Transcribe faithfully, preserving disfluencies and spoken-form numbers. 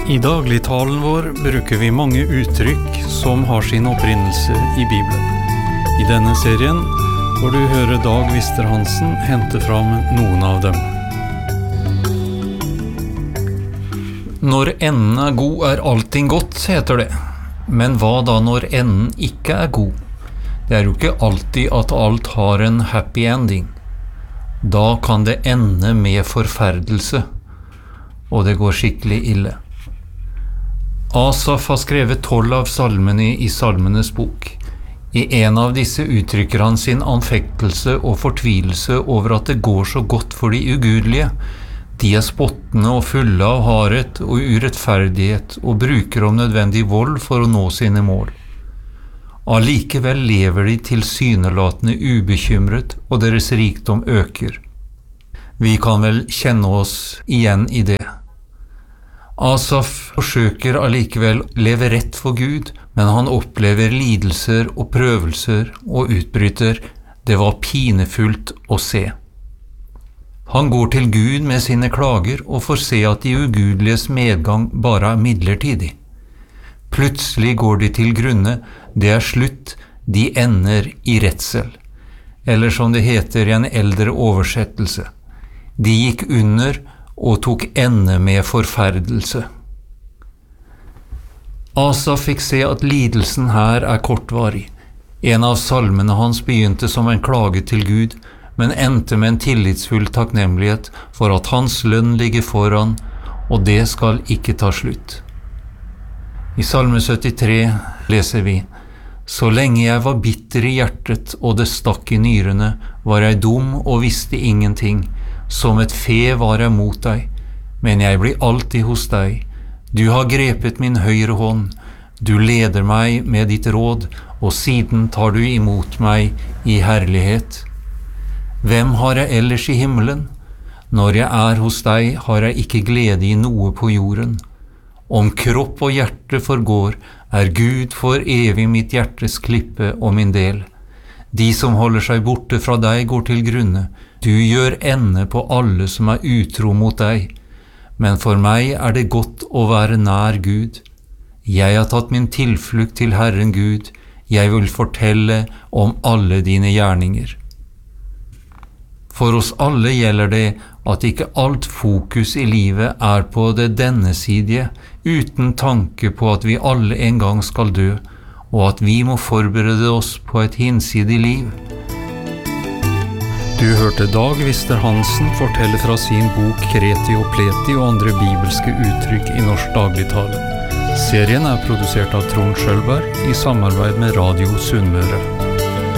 I dagligtalen vår bruker vi mange uttrykk som har sin opprinnelse i Bibelen. I denne serien får du høre Dag Wister Hansen hente fram noen av dem. Når enden er god, er allting godt, heter det. Men hva da når enden ikke er god? Det er jo ikke alltid at alt har en happy ending. Da kan det ende med forferdelse, og det går skikkelig ille. Asaf har skrevet tolv av salmene i Salmenes bok. I en av disse uttrykker han sin anfektelse og fortvilelse over at det går så godt for de ugudelige. De er spottende og fulle av hardhet og urettferdighet og bruker om nødvendig vold for å nå sine mål. Allikevel lever de tilsynelatende ubekymret, og deres rikdom øker. Vi kan vel kjenne oss igjen i det. Asaf forsøker allikevel leve rett for Gud, men han opplever lidelser og prøvelser og utbryter: det var pinefullt å se. Han går til Gud med sine klager og får se at de ugudeliges medgang bare er midlertidig. Plutselig går de til grunne, det er slutt, de ender i redsel. Eller som det heter i en eldre oversettelse: de gikk under og tok ende med forferdelse. Asaf fikk se at lidelsen her er kortvarig. En av salmene hans begynte som en klage til Gud, men endte med en tillitsfull takknemlighet for at hans lønn ligger foran, og det skal ikke ta slutt. I Salme syttitre leser vi: så lenge jeg var bitter i hjertet og det stakk i nyrene, var jeg dum og visste ingenting. Som et fe var jeg mot deg, men jeg blir alltid hos deg. Du har grepet min høyre hånd, du leder meg med ditt råd, og siden tar du imot meg i herlighet. Hvem har jeg ellers i himmelen? Når jeg er hos deg, har jeg ikke glede i noe på jorden. Om kropp og hjerte forgår, er Gud for evig mitt hjertes klippe og min del. De som holder seg borte fra deg går til grunne. Du gjør ende på alle som er utro mot deg. Men for meg er det godt å være nær Gud. Jeg har tatt min tilflukt til Herren Gud. Jeg vil fortelle om alle dine gjerninger. For oss alle gjelder det at ikke alt fokus i livet er på det dennesidige, uten tanke på at vi alle en gang skal dø, og at vi må forberede oss på et hinsidig liv. Du hørte Dag Wister Hansen fortelle fra sin bok Kreti og Pleti og andre bibelske uttrykk i norsk dagligtale. Serien er produsert av Trond Schølberg i samarbeid med Radio Sunnmøre.